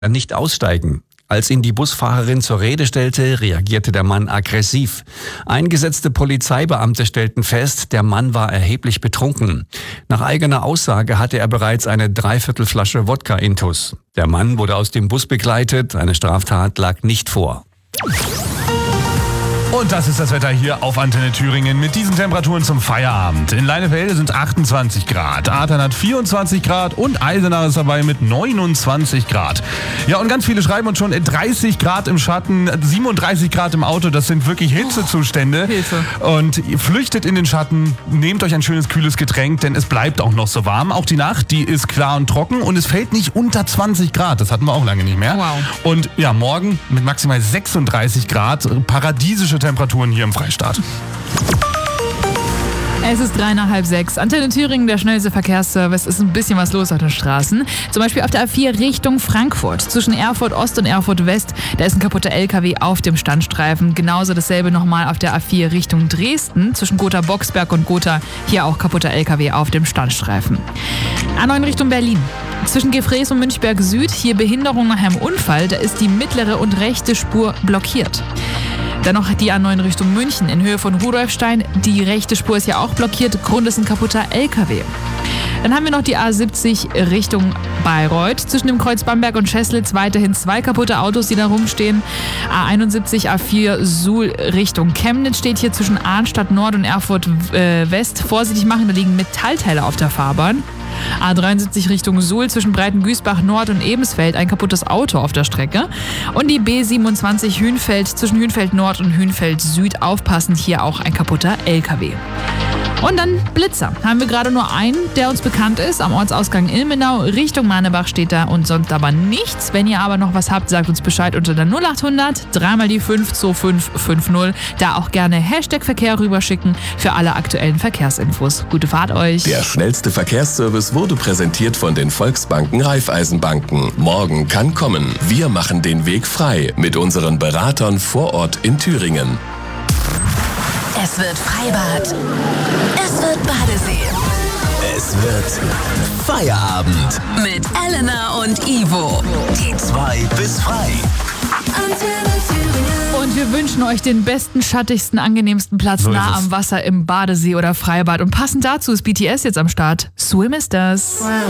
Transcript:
nicht aussteigen. Als ihn die Busfahrerin zur Rede stellte, reagierte der Mann aggressiv. Eingesetzte Polizeibeamte stellten fest, der Mann war erheblich betrunken. Nach eigener Aussage hatte er bereits eine Dreiviertelflasche Wodka intus. Der Mann wurde aus dem Bus begleitet, eine Straftat lag nicht vor. Und das ist das Wetter hier auf Antenne Thüringen mit diesen Temperaturen zum Feierabend. In Leinefelde sind 28 Grad, Adern hat 24 Grad und Eisenach ist dabei mit 29 Grad. Ja, und ganz viele schreiben uns schon 30 Grad im Schatten, 37 Grad im Auto, das sind wirklich Hitzezustände. Hilfe. Und ihr flüchtet in den Schatten, nehmt euch ein schönes kühles Getränk, denn es bleibt auch noch so warm. Auch die Nacht, die ist klar und trocken und es fällt nicht unter 20 Grad, das hatten wir auch lange nicht mehr. Wow. Und ja, morgen mit maximal 36 Grad, paradiesische Temperaturen hier im Freistaat. Es ist 5:03. Antenne Thüringen, der schnellste Verkehrsservice. Ist ein bisschen was los auf den Straßen. Zum Beispiel auf der A4 Richtung Frankfurt. Zwischen Erfurt Ost und Erfurt West. Da ist ein kaputter LKW auf dem Standstreifen. Genauso dasselbe nochmal auf der A4 Richtung Dresden. Zwischen Gotha-Boxberg und Gotha. Hier auch kaputter LKW auf dem Standstreifen. A9 Richtung Berlin. Zwischen Gefrees und Münchberg Süd. Hier Behinderung nach einem Unfall. Da ist die mittlere und rechte Spur blockiert. Dann noch die A9 Richtung München in Höhe von Rudolfstein. Die rechte Spur ist ja auch blockiert. Grund ist ein kaputter LKW. Dann haben wir noch die A70 Richtung Bayreuth. Zwischen dem Kreuz Bamberg und Scheßlitz weiterhin 2 kaputte Autos, die da rumstehen. A71 A4 Suhl Richtung Chemnitz steht hier zwischen Arnstadt Nord und Erfurt West. Vorsichtig machen, da liegen Metallteile auf der Fahrbahn. A73 Richtung Suhl zwischen Breitengüßbach Nord und Ebensfeld ein kaputtes Auto auf der Strecke. Und die B27 Hünfeld zwischen Hünfeld Nord und Hünfeld Süd aufpassen, hier auch ein kaputter LKW. Und dann Blitzer. Haben wir gerade nur einen, der uns bekannt ist. Am Ortsausgang Ilmenau, Richtung Manebach steht da und sonst aber nichts. Wenn ihr aber noch was habt, sagt uns Bescheid unter der 0800 3 die 52550. Da auch gerne Hashtag Verkehr rüberschicken für alle aktuellen Verkehrsinfos. Gute Fahrt euch. Der schnellste Verkehrsservice wurde präsentiert von den Volksbanken Raiffeisenbanken. Morgen kann kommen. Wir machen den Weg frei mit unseren Beratern vor Ort in Thüringen. Es wird Freibad. Es wird Badesee. Es wird Feierabend. Mit Elena und Ivo. Die 2 bis frei. Und wir wünschen euch den besten, schattigsten, angenehmsten Platz So ist nah es. am Wasser im Badesee oder Freibad. Und passend dazu ist BTS jetzt am Start. Swim ist das.